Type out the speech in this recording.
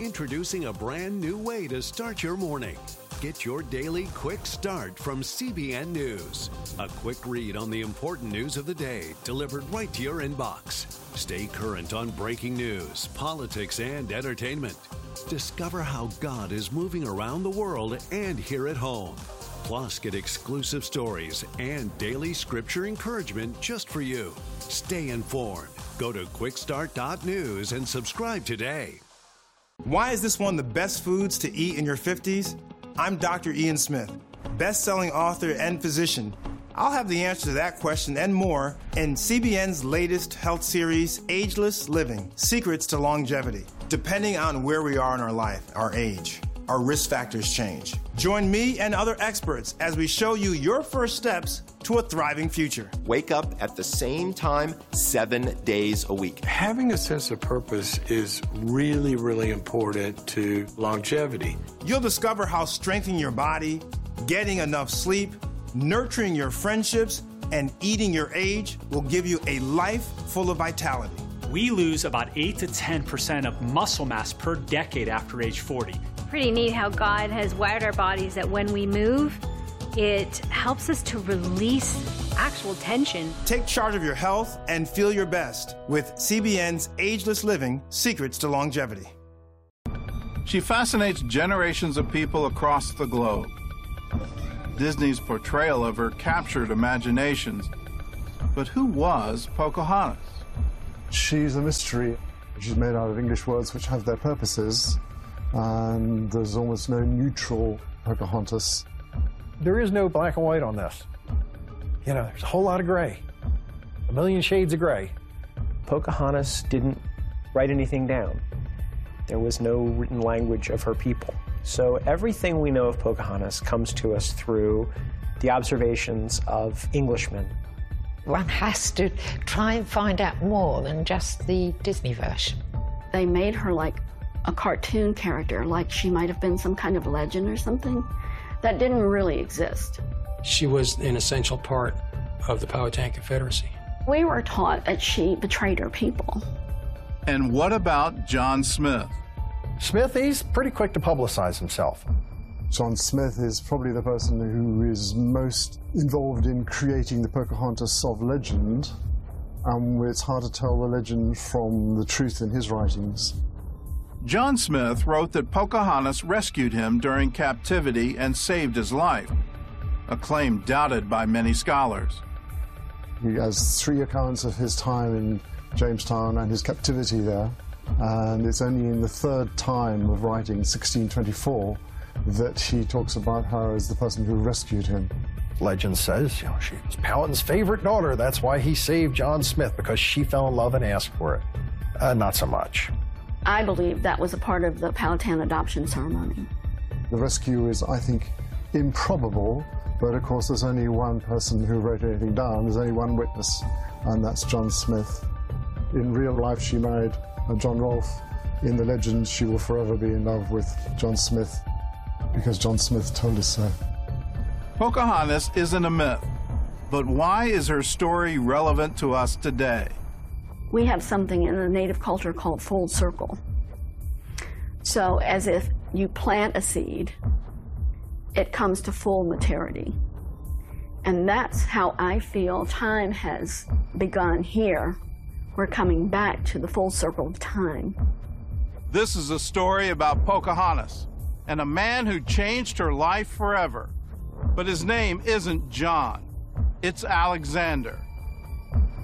Introducing a brand new way to start your morning. Get your daily quick start from CBN News. A quick read on the important news of the day delivered right to your inbox. Stay current on breaking news, politics, and entertainment. Discover how God is moving around the world and here at home. Plus, get exclusive stories and daily scripture encouragement just for you. Stay informed. Go to quickstart.news and subscribe today. Why is this one of the best foods to eat in your 50s? I'm Dr. Ian Smith, best-selling author and physician. I'll have the answer to that question and more in CBN's latest health series, Ageless Living: Secrets to Longevity. Depending on where we are in our life, our age, our risk factors change. Join me and other experts as we show you your first steps to a thriving future. Wake up at the same time 7 days a week. Having a sense of purpose is really, really important to longevity. You'll discover how strengthening your body, getting enough sleep, nurturing your friendships, and eating your age will give you a life full of vitality. We lose about 8 to 10% of muscle mass per decade after age 40. Pretty neat how God has wired our bodies that when we move, it helps us to release actual tension. Take charge of your health and feel your best with CBN's Ageless Living: Secrets to Longevity. She fascinates generations of people across the globe. Disney's portrayal of her captured imaginations. But who was Pocahontas? She's a mystery. She's made out of English words which have their purposes, and there's almost no neutral Pocahontas. There is no black and white on this. You know, there's a whole lot of gray, a million shades of gray. Pocahontas didn't write anything down. There was no written language of her people. So everything we know of Pocahontas comes to us through the observations of Englishmen. One has to try and find out more than just the Disney version. They made her like a cartoon character, like she might have been some kind of legend or something that didn't really exist. She was an essential part of the Powhatan Confederacy. We were taught that she betrayed her people. And what about John Smith? Smith, he's pretty quick to publicize himself. John Smith is probably the person who is most involved in creating the Pocahontas of legend, and it's hard to tell the legend from the truth in his writings. John Smith wrote that Pocahontas rescued him during captivity and saved his life, a claim doubted by many scholars. He has 3 accounts of his time in Jamestown and his captivity there, and it's only in the 3rd time of writing, 1624, that he talks about her as the person who rescued him. Legend says, you know, she was Powhatan's favorite daughter. That's why he saved John Smith, because she fell in love and asked for it. Not so much. I believe that was a part of the Powhatan adoption ceremony. The rescue is, I think, improbable, but of course there's only one person who wrote anything down. There's only one witness, and that's John Smith. In real life, she married John Rolfe. In the legend, she will forever be in love with John Smith, because John Smith told us so. Pocahontas isn't a myth, but why is her story relevant to us today? We have something in the Native culture called full circle. So as if you plant a seed, it comes to full maturity. And that's how I feel time has begun here. We're coming back to the full circle of time. This is a story about Pocahontas and a man who changed her life forever. But his name isn't John, it's Alexander.